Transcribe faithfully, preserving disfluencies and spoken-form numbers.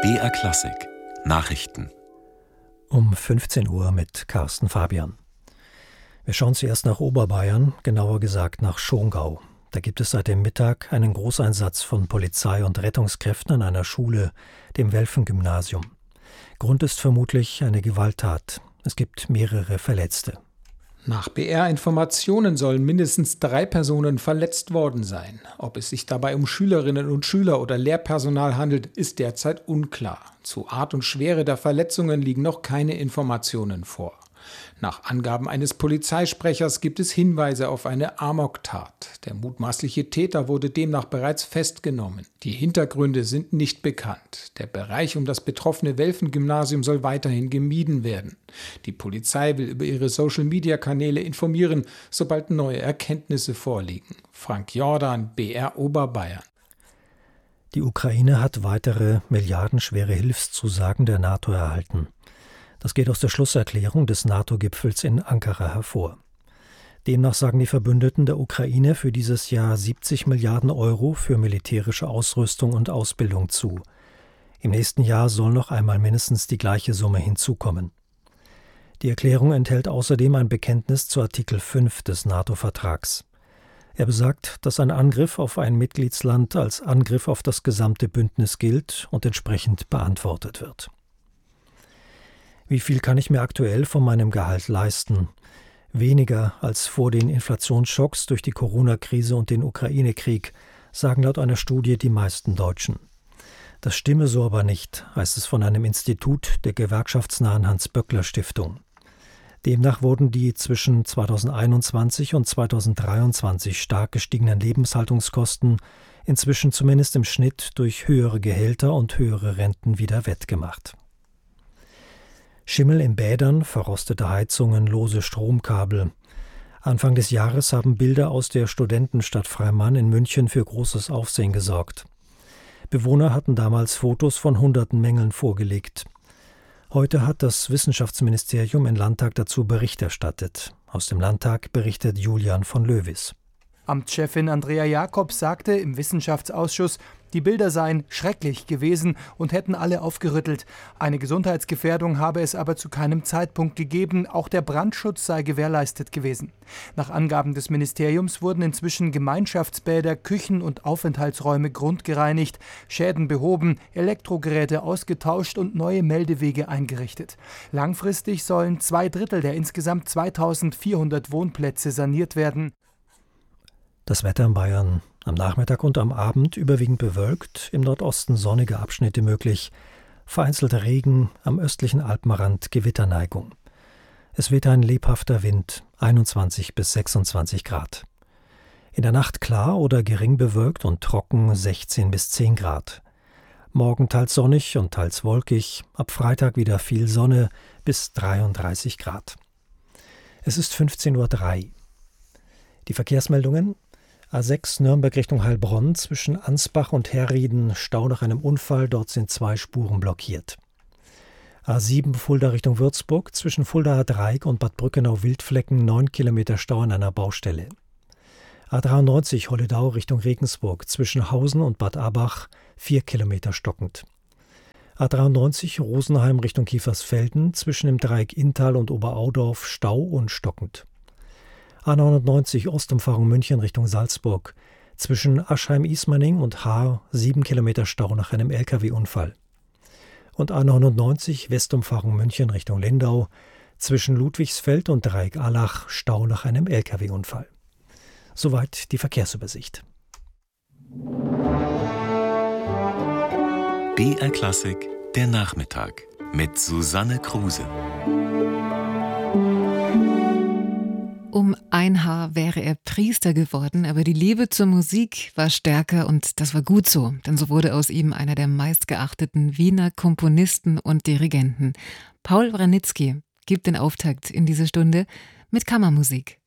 B R Klassik Nachrichten um fünfzehn Uhr mit Carsten Fabian. Wir schauen zuerst nach Oberbayern, genauer gesagt nach Schongau. Da gibt es seit dem Mittag einen Großeinsatz von Polizei und Rettungskräften an einer Schule, dem Welfen-Gymnasium. Grund ist vermutlich eine Gewalttat. Es gibt mehrere Verletzte. Nach B R-Informationen sollen mindestens drei Personen verletzt worden sein. Ob es sich dabei um Schülerinnen und Schüler oder Lehrpersonal handelt, ist derzeit unklar. Zu Art und Schwere der Verletzungen liegen noch keine Informationen vor. Nach Angaben eines Polizeisprechers gibt es Hinweise auf eine Amoktat. Der mutmaßliche Täter wurde demnach bereits festgenommen. Die Hintergründe sind nicht bekannt. Der Bereich um das betroffene Welfen-Gymnasium soll weiterhin gemieden werden. Die Polizei will über ihre Social-Media-Kanäle informieren, sobald neue Erkenntnisse vorliegen. Frank Jordan, B R Oberbayern. Die Ukraine hat weitere milliardenschwere Hilfszusagen der NATO erhalten. Das geht aus der Schlusserklärung des NATO-Gipfels in Ankara hervor. Demnach sagen die Verbündeten der Ukraine für dieses Jahr siebzig Milliarden Euro für militärische Ausrüstung und Ausbildung zu. Im nächsten Jahr soll noch einmal mindestens die gleiche Summe hinzukommen. Die Erklärung enthält außerdem ein Bekenntnis zu Artikel fünf des NATO-Vertrags. Er besagt, dass ein Angriff auf ein Mitgliedsland als Angriff auf das gesamte Bündnis gilt und entsprechend beantwortet wird. Wie viel kann ich mir aktuell von meinem Gehalt leisten? Weniger als vor den Inflationsschocks durch die Corona-Krise und den Ukraine-Krieg, sagen laut einer Studie die meisten Deutschen. Das stimme so aber nicht, heißt es von einem Institut der gewerkschaftsnahen Hans-Böckler-Stiftung. Demnach wurden die zwischen zweitausendeinundzwanzig und zweitausenddreiundzwanzig stark gestiegenen Lebenshaltungskosten inzwischen zumindest im Schnitt durch höhere Gehälter und höhere Renten wieder wettgemacht. Schimmel in Bädern, verrostete Heizungen, lose Stromkabel. Anfang des Jahres haben Bilder aus der Studentenstadt Freimann in München für großes Aufsehen gesorgt. Bewohner hatten damals Fotos von hunderten Mängeln vorgelegt. Heute hat das Wissenschaftsministerium im Landtag dazu Bericht erstattet. Aus dem Landtag berichtet Julian von Löwis. Amtschefin Andrea Jakobs sagte im Wissenschaftsausschuss, die Bilder seien schrecklich gewesen und hätten alle aufgerüttelt. Eine Gesundheitsgefährdung habe es aber zu keinem Zeitpunkt gegeben. Auch der Brandschutz sei gewährleistet gewesen. Nach Angaben des Ministeriums wurden inzwischen Gemeinschaftsbäder, Küchen und Aufenthaltsräume grundgereinigt, Schäden behoben, Elektrogeräte ausgetauscht und neue Meldewege eingerichtet. Langfristig sollen zwei Drittel der insgesamt zweitausendvierhundert Wohnplätze saniert werden. Das Wetter in Bayern. Am Nachmittag und am Abend überwiegend bewölkt, im Nordosten sonnige Abschnitte möglich, vereinzelter Regen, am östlichen Alpenrand Gewitterneigung. Es weht ein lebhafter Wind, einundzwanzig bis sechsundzwanzig Grad. In der Nacht klar oder gering bewölkt und trocken, sechzehn bis zehn Grad. Morgen teils sonnig und teils wolkig, ab Freitag wieder viel Sonne bis dreiunddreißig Grad. Es ist fünfzehn Uhr drei. Die Verkehrsmeldungen: A sechs Nürnberg Richtung Heilbronn zwischen Ansbach und Herrieden, Stau nach einem Unfall, dort sind zwei Spuren blockiert. A sieben Fulda Richtung Würzburg zwischen Fuldaer Dreieck und Bad Brückenau-Wildflecken, neun Kilometer Stau an einer Baustelle. A dreiundneunzig Holledau Richtung Regensburg zwischen Hausen und Bad Abach, vier Kilometer stockend. A dreiundneunzig Rosenheim Richtung Kiefersfelden zwischen dem Dreieck Inntal und Oberaudorf, Stau und stockend. A neunundneunzig Ostumfahrung München Richtung Salzburg zwischen Aschheim-Ismaning und Haar, sieben Kilometer Stau nach einem L K W-Unfall. Und A neunundneunzig Westumfahrung München Richtung Lindau zwischen Ludwigsfeld und Dreieck Allach, Stau nach einem L K W-Unfall. Soweit die Verkehrsübersicht. B R Klassik der Nachmittag mit Susanne Kruse. Um ein Haar wäre er Priester geworden, aber die Liebe zur Musik war stärker und das war gut so, denn so wurde aus ihm einer der meistgeachteten Wiener Komponisten und Dirigenten. Paul Wranitzky gibt den Auftakt in diese Stunde mit Kammermusik.